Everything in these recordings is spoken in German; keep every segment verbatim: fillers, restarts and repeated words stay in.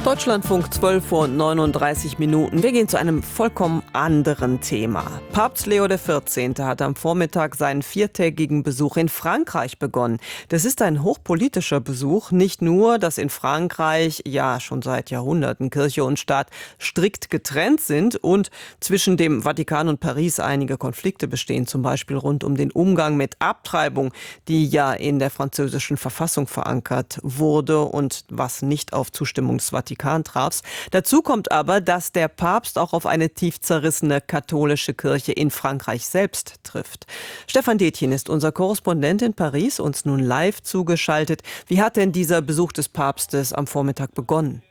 Deutschlandfunk zwölf Uhr neununddreißig Minuten. Wir gehen zu einem vollkommen anderen Thema. Papst Leo der vierzehnte hat am Vormittag seinen viertägigen Besuch in Frankreich begonnen. Das ist ein hochpolitischer Besuch. Nicht nur, dass in Frankreich ja schon seit Jahrhunderten Kirche und Staat strikt getrennt sind und zwischen dem Vatikan und Paris einige Konflikte bestehen, zum Beispiel rund um den Umgang mit Abtreibung, die ja in der französischen Verfassung verankert wurde und was nicht auf Zustimmung des Vatikans traf. Dazu kommt aber, dass der Papst auch auf eine tief zerrissene katholische Kirche in Frankreich selbst trifft. Stefan Detjen ist unser Korrespondent in Paris, uns nun live zugeschaltet. Wie hat denn dieser Besuch des Papstes am Vormittag begonnen?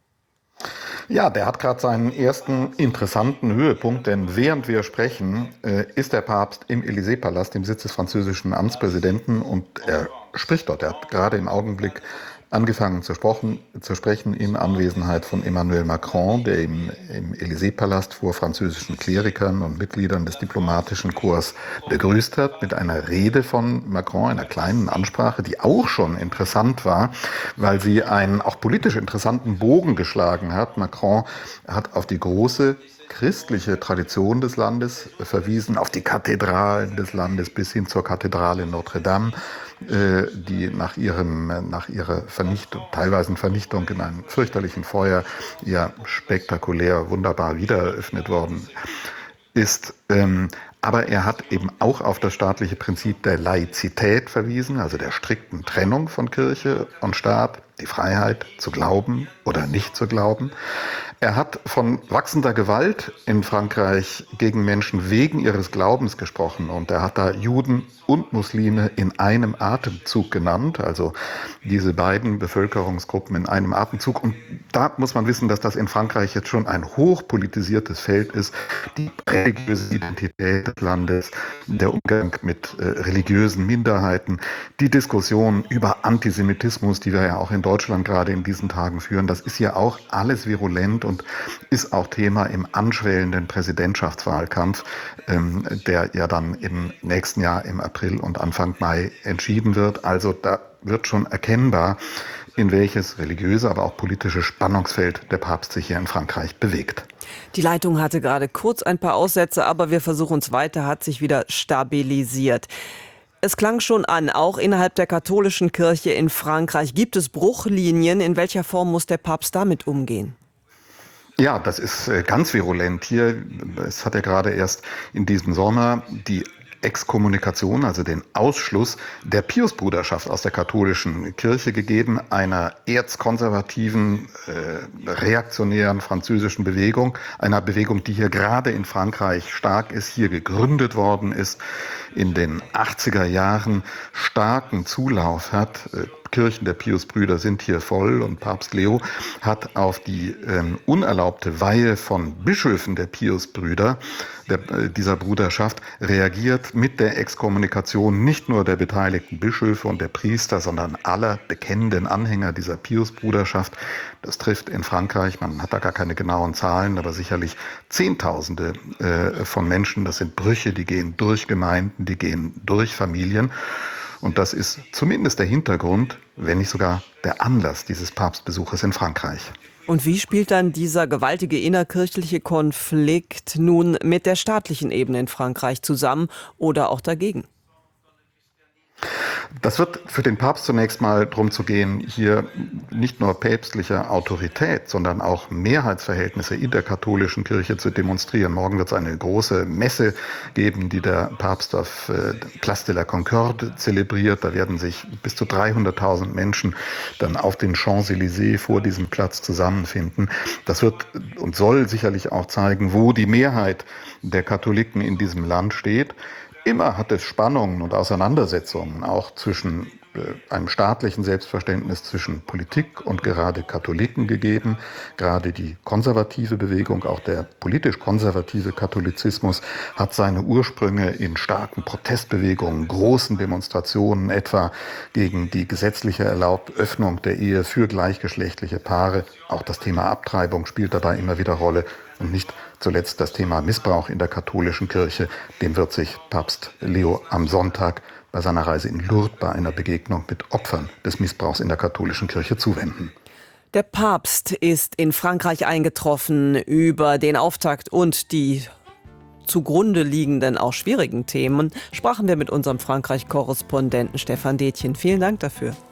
Ja, der hat gerade seinen ersten interessanten Höhepunkt, denn während wir sprechen, äh, ist der Papst im Élysée-Palast, dem Sitz des französischen Amtspräsidenten, und er spricht dort. Er hat gerade im Augenblick angefangen zu, sprechen, zu sprechen in Anwesenheit von Emmanuel Macron, der im, im Élysée-Palast vor französischen Klerikern und Mitgliedern des diplomatischen Korps begrüßt hat, mit einer Rede von Macron, einer kleinen Ansprache, die auch schon interessant war, weil sie einen auch politisch interessanten Bogen geschlagen hat. Macron hat auf die große christliche Tradition des Landes verwiesen, auf die Kathedralen des Landes bis hin zur Kathedrale Notre Dame, die nach ihrem, nach ihrer Vernichtung, teilweise Vernichtung in einem fürchterlichen Feuer, ja spektakulär, wunderbar wiedereröffnet worden ist. Aber er hat eben auch auf das staatliche Prinzip der Laizität verwiesen, also der strikten Trennung von Kirche und Staat, die Freiheit zu glauben oder nicht zu glauben. Er hat von wachsender Gewalt in Frankreich gegen Menschen wegen ihres Glaubens gesprochen, und er hat da Juden und Muslime in einem Atemzug genannt, also diese beiden Bevölkerungsgruppen in einem Atemzug. Und da muss man wissen, dass das in Frankreich jetzt schon ein hochpolitisiertes Feld ist, die religiöse Identität des Landes, der Umgang mit äh, religiösen Minderheiten, die Diskussion über Antisemitismus, die wir ja auch in Deutschland gerade in diesen Tagen führen, das ist ja auch alles virulent und ist auch Thema im anschwellenden Präsidentschaftswahlkampf, ähm, der ja dann im nächsten Jahr im April und Anfang Mai entschieden wird. Also da wird schon erkennbar, in welches religiöse, aber auch politische Spannungsfeld der Papst sich hier in Frankreich bewegt. Die Leitung hatte gerade kurz ein paar Aussätze, aber wir versuchen es weiter, hat sich wieder stabilisiert. Es klang schon an, auch innerhalb der katholischen Kirche in Frankreich gibt es Bruchlinien. In welcher Form muss der Papst damit umgehen? Ja, das ist ganz virulent hier. Es hat ja gerade erst in diesem Sommer die Exkommunikation, also den Ausschluss der Piusbruderschaft aus der katholischen Kirche gegeben, einer erzkonservativen, äh, reaktionären französischen Bewegung, einer Bewegung, die hier gerade in Frankreich stark ist, hier gegründet worden ist, in den achtziger Jahren starken Zulauf hat. Äh, Kirchen der Piusbrüder sind hier voll, und Papst Leo hat auf die ähm, unerlaubte Weihe von Bischöfen der Piusbrüder, der, äh, dieser Bruderschaft, reagiert mit der Exkommunikation nicht nur der beteiligten Bischöfe und der Priester, sondern aller bekennenden Anhänger dieser Piusbruderschaft. Das trifft in Frankreich, man hat da gar keine genauen Zahlen, aber sicherlich Zehntausende äh, von Menschen. Das sind Brüche, die gehen durch Gemeinden, die gehen durch Familien. Und das ist zumindest der Hintergrund, wenn nicht sogar der Anlass dieses Papstbesuches in Frankreich. Und wie spielt dann dieser gewaltige innerkirchliche Konflikt nun mit der staatlichen Ebene in Frankreich zusammen oder auch dagegen? Das wird für den Papst zunächst mal darum zu gehen, hier nicht nur päpstliche Autorität, sondern auch Mehrheitsverhältnisse in der katholischen Kirche zu demonstrieren. Morgen wird es eine große Messe geben, die der Papst auf äh, Place de la Concorde zelebriert. Da werden sich bis zu dreihunderttausend Menschen dann auf den Champs-Élysées vor diesem Platz zusammenfinden. Das wird und soll sicherlich auch zeigen, wo die Mehrheit der Katholiken in diesem Land steht. Immer hat es Spannungen und Auseinandersetzungen auch zwischen äh, einem staatlichen Selbstverständnis zwischen Politik und gerade Katholiken gegeben. Gerade die konservative Bewegung, auch der politisch konservative Katholizismus, hat seine Ursprünge in starken Protestbewegungen, großen Demonstrationen, etwa gegen die gesetzliche erlaubte Öffnung der Ehe für gleichgeschlechtliche Paare. Auch das Thema Abtreibung spielt dabei immer wieder Rolle. Und nicht zuletzt das Thema Missbrauch in der katholischen Kirche. Dem wird sich Papst Leo am Sonntag bei seiner Reise in Lourdes bei einer Begegnung mit Opfern des Missbrauchs in der katholischen Kirche zuwenden. Der Papst ist in Frankreich eingetroffen. Über den Auftakt und die zugrunde liegenden, auch schwierigen Themen sprachen wir mit unserem Frankreich-Korrespondenten Stefan Detjen. Vielen Dank dafür.